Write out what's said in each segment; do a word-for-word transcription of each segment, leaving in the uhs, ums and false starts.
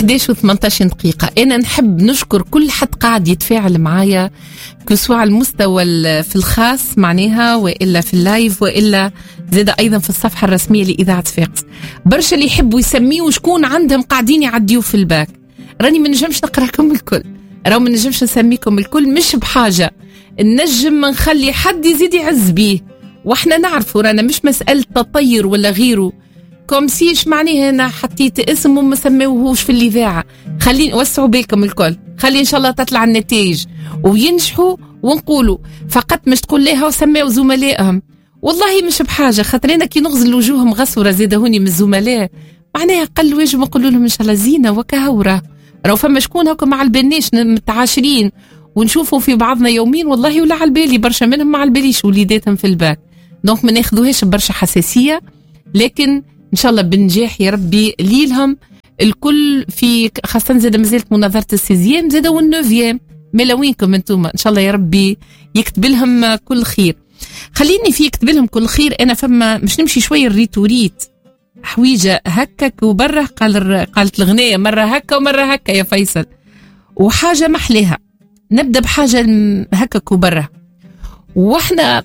إحدى عشر وثمانية دقيقة. أنا نحب نشكر كل حد قاعد يتفاعل معايا كسوا على المستوى في الخاص معناها وإلا في اللايف وإلا زاد أيضا في الصفحة الرسمية لإذاعة صفاقس. برشا اللي يحبوا يسميوا شكون عندهم قاعدين يعديوا في الباك. راني ما نجمش نقراكم الكل، راو ما نجمش نسميكم الكل، مش بحاجة نجم ما نخلي حد يزيد يعز بيه، واحنا نعرفوا رانا مش مسألة تطير ولا غيره كوم سيش معناه أنا حطيت اسم وما سموهوش في الإذاعة. خلين وسعوا بالكم الكل، خلي إن شاء الله تطلع النتائج وينجحوا ونقولوا فقط مش تقول لها وسموا زملائهم. والله مش بحاجة، خاطرنا كي نغزل وجوههم غسورة زيدهوني من الزملاء معناها قل واجب نقول لهم إن شاء الله زينة وكهورة. راو فما شكون هكا مع البناش متعاشرين ونشوفوا في بعضنا يومين والله ولا على البالي برشا منهم مع الباليش وليداتهم في الباك. دونك ما ناخذوهاش برشا حساسية، لكن إن شاء الله بنجاح يا ربي ليلهم الكل. في خاصة زاد مازالت مناظرة السيزيام زاد والنوفيام ملا وينكم انتم إن شاء الله يا ربي يكتب لهم كل خير. خليني في يكتب لهم كل خير. أنا فما مش نمشي شوية الريتوريت حويجة هكك وبره قال قالت الغنية مرة هكا ومرة هكا يا فيصل وحاجة محلها. نبدأ بحاجة هكك وبره واحنا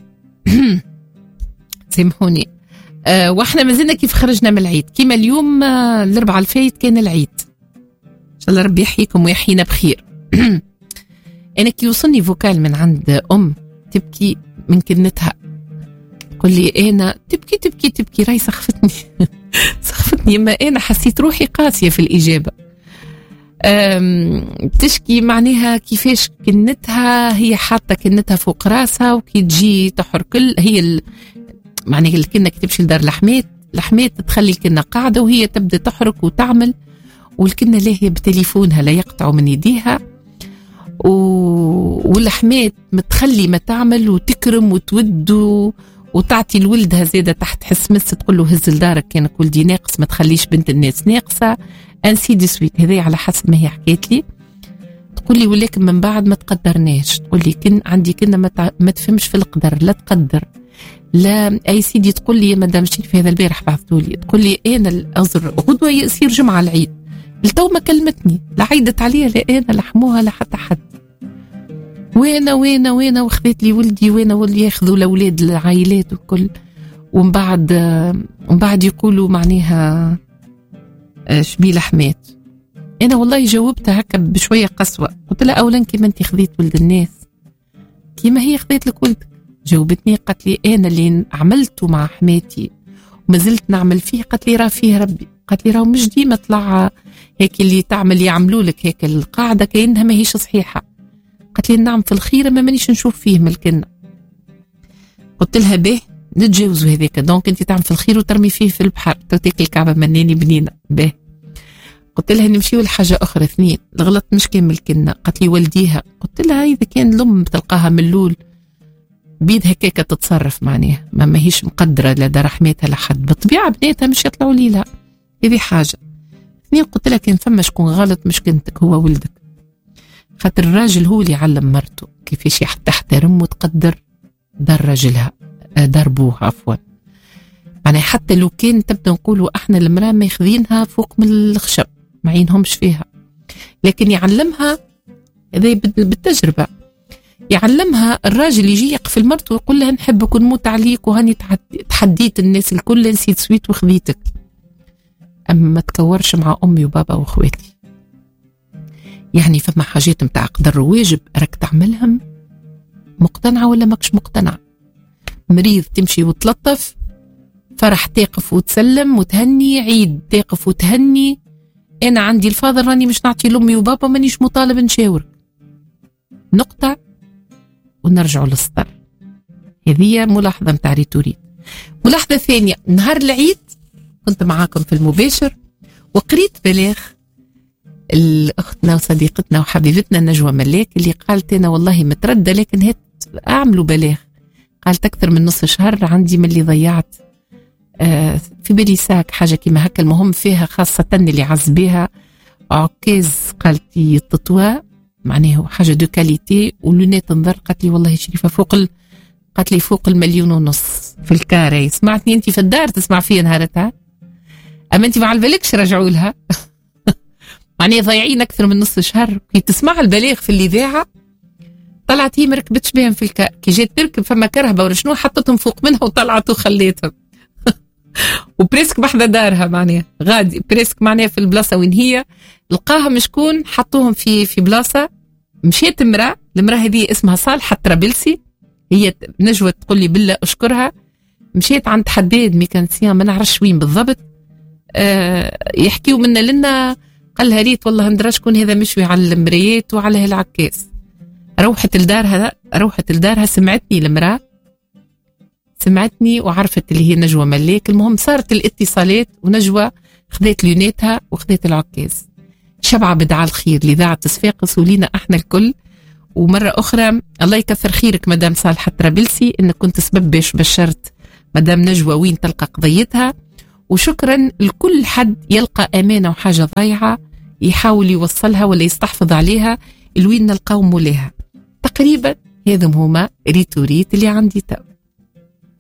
سامحوني أه واحنا مازلنا كيف خرجنا من العيد كيما اليوم أه الاربعاء الفايت كان العيد ان شاء الله ربي يحييكم ويحيينا بخير. انا كي وصلني فوكال من عند ام تبكي من كنتها تقول لي انا تبكي تبكي تبكي راي سخفتني سخفتني ما انا حسيت روحي قاسيه في الاجابه. تشكي معناها كيفاش كنتها هي حاطه كنتها فوق راسها وكي تجي تحر كل هي ال... معناها الكنة كي تمشي لدار لحمات لحمات تخلي الكنة قاعدة وهي تبدأ تحرك وتعمل والكنة لا هي بتليفونها لا يقطعوا من يديها و... واللحمات متخلي ما تعمل وتكرم وتود وتعطي لولدها زيادة تحت حس مس تقول له هز لدارك كانك ولدي ناقص ما تخليش بنت الناس ناقصة انسي دي سويت. هذا على حسب ما هي حكيت لي. تقول لي ولكن من بعد ما تقدرناش تقول لي كن عندي كنا ما, تع... ما تفهمش في القدر لا تقدر لا اي سيدي. تقول لي يا مدام شريف هذا البارح بعثوا لي تقول لي انا الازر غدوه يصير جمعه العيد التو ما كلمتني لا عيدت عليها لا انا لحموها لا حتى حد وين وين وين وخذت لي ولدي وين واللي ياخذوا الاولاد العائلات وكل ومن بعد ومن بعد يقولوا معناها شبي لحمات. انا والله جاوبتها هكا بشويه قسوه قلت لها اولا كيما انت خذيت ولد الناس كيما هي خذيت لك ولدك. جاوبتني قالت لي انا اللي عملته مع حماتي وما زلت نعمل فيه قالت لي راه فيه ربي. قالت لي راه مش ديما طلع هيك اللي تعمل يعملوا لك هيك القاعده كأنها ما هيش صحيحه. قالت لي نعم في الخير ما مانيش نشوف فيه من الكنه. قلت لها به نتجاوزوا هذاك دونك انت تعمل في الخير وترمي فيه في البحر توتيك الكعبه مناني بنينه به. قلت لها نمشيو لحاجه اخرى اثنين الغلط مش كان من الكنه. قالت لي والديها. قلت لها اذا كان الام تلقاها من الاول بيد هكاك تتصرف معناها ما ماهيش مقدرة لا رحمتها لحد بالطبيعة بناتها مش يطلعوا لي لا هذه حاجة. اثنين قلت لها كان فما شكون غلط مش كنتك هو ولدك خاطر الراجل هو اللي علم مرته كيفاش تحترم وتقدر دار راجلها دار بوها عفوا معناها حتى لو كان تبدأ نقولوا احنا المرأة ما يخذينها فوق من الخشب ما عينهمش فيها لكن يعلمها هذا بالتجربة. يعلمها الراجل يجي يقف المرت ويقول لها نحبك ونموت عليك وهاني تحديت الناس الكل نسيت سويت وخذيتك. أما ما تكورش مع أمي وبابا وأخواتي يعني فما حاجات متاع قدر واجب راك تعملهم مقتنعة ولا ماكش مقتنعة. مريض تمشي وتلطف فرح تقف وتسلم وتهني عيد تقف وتهني. أنا عندي الفاضل راني مش نعطي لأمي وبابا مانيش مطالب نشاورك نقطة ونرجع للسطر. هذه ملاحظة متاع ريتوريت. ملاحظة ثانية نهار العيد كنت معاكم في المباشر وقريت بلاغ الأختنا وصديقتنا وحبيبتنا نجوى ملاك اللي قالت أنا والله متردة لكن هات أعملوا بلاغ. قالت أكثر من نص شهر عندي من اللي ضيعت آه في بالي ساك حاجة كما هكا المهم فيها خاصة اللي عزبيها عكاز قالت لي التطوى معناه حاجة دو كاليتي ولونات نظر. قالت لي والله شريفة فوق ال... قالت لي فوق المليون ونص في الكاري. سمعتني انت في الدار تسمع فيها نهارتها اما انت ما على بالكش رجعوا لها معناه ضايعين أكثر من نص شهر. كي تسمع البلاغ في الإذاعة طلعت هي مركبتش بهم في الكار، كي جات تركب فما كرهبة ولا شنو حطتهم فوق منها وطلعت وخليتهم وبريسك بحذا دارها معناها غادي بريسك معناها في البلاصة وين هي لقاهم شكون حطوهم في في بلاصة. مشيت امرأة، المرأة هذه اسمها صالحة الطرابلسي، هي نجوى تقول لي بالله أشكرها. مشيت عند حداد ميكانسيان ما نعرفش وين بالضبط، أه يحكيوا منا لنا، قال لها ريت والله ندرى شكون هذا مشوي على المرايات وعلى العكاز. روحت لدارها روحت لدارها سمعتني المرأة، سمعتني وعرفت اللي هي نجوى ملاك. المهم صارت الاتصالات ونجوى خذت ليوناتها وخذت العكاز. شبعة بدعاء الخير لإذاعة صفاقس ولينا احنا الكل. ومرة أخرى الله يكثر خيرك مدام صالحة الطرابلسي إنك كنت سبب باش بشرت مدام نجوى وين تلقى قضيتها. وشكرا لكل حد يلقى أمانة وحاجة ضايعة يحاول يوصلها ولا يستحفظ عليها الوين نلقاو مولاها. تقريبا هذم هما ريتوريت اللي عندي تو.